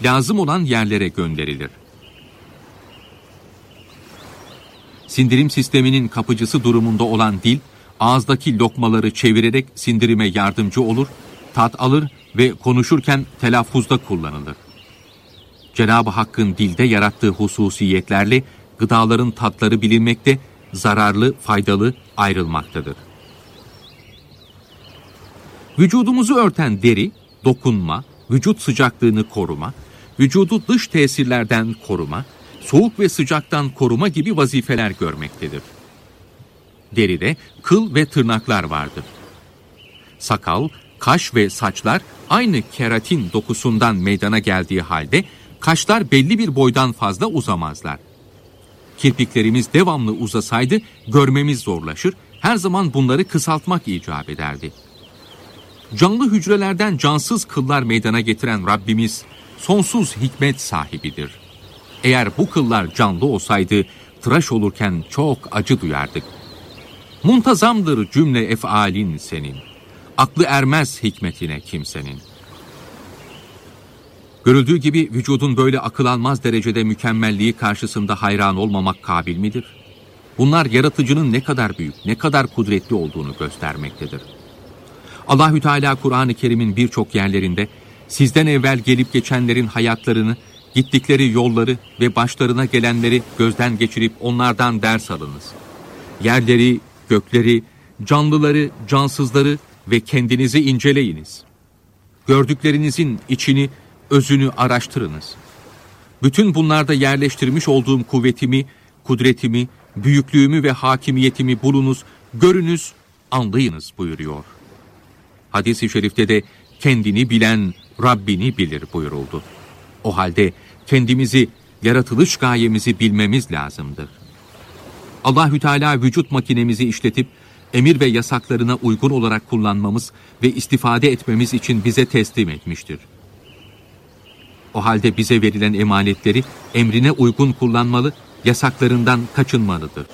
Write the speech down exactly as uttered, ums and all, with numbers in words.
lazım olan yerlere gönderilir. Sindirim sisteminin kapıcısı durumunda olan dil, ağızdaki lokmaları çevirerek sindirime yardımcı olur, tat alır ve konuşurken telaffuzda kullanılır. Cenab-ı Hakk'ın dilde yarattığı hususiyetlerle gıdaların tatları bilinmekte, zararlı, faydalı ayrılmaktadır. Vücudumuzu örten deri, dokunma, vücut sıcaklığını koruma, vücudu dış tesirlerden koruma, soğuk ve sıcaktan koruma gibi vazifeler görmektedir. Deride kıl ve tırnaklar vardır. Sakal, kaş ve saçlar aynı keratin dokusundan meydana geldiği halde kaşlar belli bir boydan fazla uzamazlar. Kirpiklerimiz devamlı uzasaydı görmemiz zorlaşır, her zaman bunları kısaltmak icap ederdi. Canlı hücrelerden cansız kıllar meydana getiren Rabbimiz sonsuz hikmet sahibidir. Eğer bu kıllar canlı olsaydı tıraş olurken çok acı duyardık. Muntazamdır cümle efalin senin, aklı ermez hikmetine kimsenin. Görüldüğü gibi vücudun böyle akıl almaz derecede mükemmelliği karşısında hayran olmamak kabil midir? Bunlar yaratıcının ne kadar büyük, ne kadar kudretli olduğunu göstermektedir. Allahü Teala Kur'an-ı Kerim'in birçok yerlerinde sizden evvel gelip geçenlerin hayatlarını, gittikleri yolları ve başlarına gelenleri gözden geçirip onlardan ders alınız. Yerleri, gökleri, canlıları, cansızları ve kendinizi inceleyiniz. Gördüklerinizin içini, özünü araştırınız. Bütün bunlarda yerleştirmiş olduğum kuvvetimi, kudretimi, büyüklüğümü ve hakimiyetimi bulunuz, görünüz, anlayınız buyuruyor. Hadis-i şerifte de kendini bilen Rabbini bilir buyuruldu. O halde kendimizi, yaratılış gayemizi bilmemiz lazımdır. Allahü Teala vücut makinemizi işletip emir ve yasaklarına uygun olarak kullanmamız ve istifade etmemiz için bize teslim etmiştir. O halde bize verilen emanetleri emrine uygun kullanmalı, yasaklarından kaçınmalıdır.